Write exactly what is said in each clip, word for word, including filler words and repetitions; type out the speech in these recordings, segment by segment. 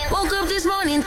Woke up this morning.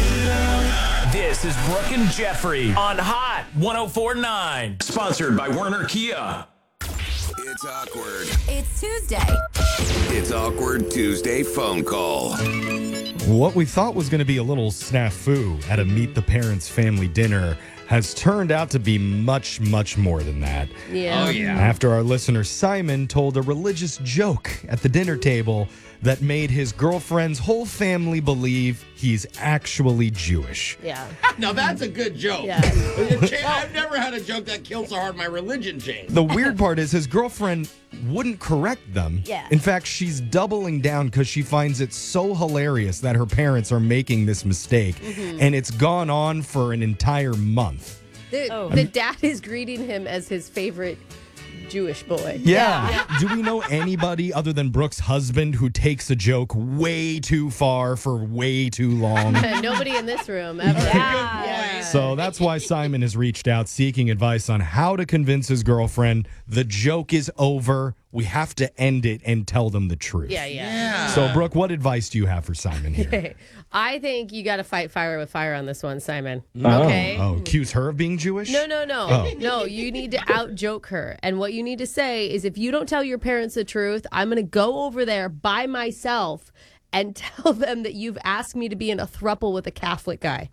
This is Brooke and Jeffrey on Hot one oh four point nine. Sponsored by Werner Kia. It's awkward. It's Tuesday. It's awkward Tuesday phone call. What we thought was going to be a little snafu at a Meet the Parents family dinner has turned out to be much, much more than that. Yeah. Oh, yeah. After our listener Simon told a religious joke at the dinner table that made his girlfriend's whole family believe he's actually Jewish. Yeah. Now, that's a good joke. Yeah. I've never had a joke that killed so hard my religion changed. The weird part is his girlfriend wouldn't correct them. Yeah. In fact, she's doubling down because she finds it so hilarious that her parents are making this mistake. Mm-hmm. And it's gone on for an entire month. The, Oh. the dad is greeting him as his favorite Jewish boy. Yeah. Do we know anybody other than Brooke's husband who takes a joke way too far for way too long? Nobody in this room ever. Yeah. So that's why Simon has reached out seeking advice on how to convince his girlfriend the joke is over. We have to end it and tell them the truth. Yeah, yeah. Yeah. So, Brooke, what advice do you have for Simon here? I think you got to fight fire with fire on this one, Simon. Okay? Oh, accuse her of being Jewish? No, no, no. Oh. No, you need to out joke her. And what you need to say is if you don't tell your parents the truth, I'm going to go over there by myself and tell them that you've asked me to be in a throuple with a Catholic guy.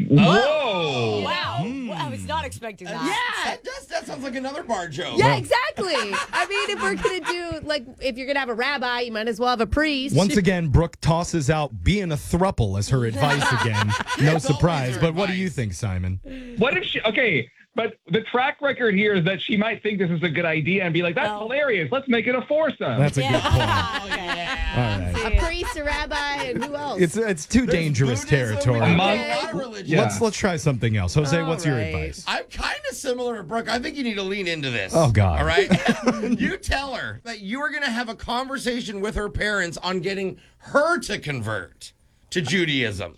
Whoa. Wow. I was not expecting that. Yeah. That, does, that sounds like another bar joke. Yeah, exactly. I mean, if we're going to do, like, if you're going to have a rabbi, you might as well have a priest. Once again, Brooke tosses out being a thruple as her advice again. No That's surprise. always her But what do you advice. think, Simon? What if she, okay, but the track record here is that she might think this is a good idea and be like, that's Oh. hilarious. Let's make it a foursome. That's a good point. Oh, yeah. All right. a priest, a rabbi, and who else? It's it's too dangerous Buddhism, territory. we got Among- a lot of religions. Yeah. Let's let's try something else. Jose, All what's your right. advice? I'm kind of similar to Brooke. I think you need to lean into this. Oh, God. All right? You tell her that you are going to have a conversation with her parents on getting her to convert to Judaism.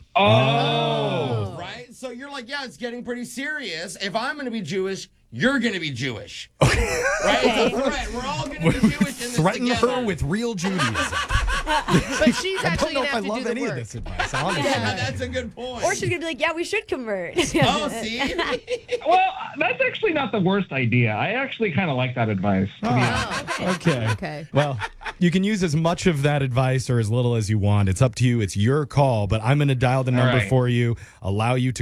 Oh. Right? So you're like, yeah, it's getting pretty serious. If I'm going to be Jewish, you're going to be Jewish. Right? It's a threat. We're all going to be Jewish in this Threaten together. her with real Judaism. But she's I actually don't know going if to I have to love do the any work. of this advice, honestly. Yeah, that's a good point. Or she's going to be like, yeah, we should convert. Oh, see? Well, that's actually not the worst idea. I actually kind of like that advice. to be honest. Oh, Okay. okay. Well, you can use as much of that advice or as little as you want. It's up to you. It's your call, but I'm going to dial the number right. for you, allow you to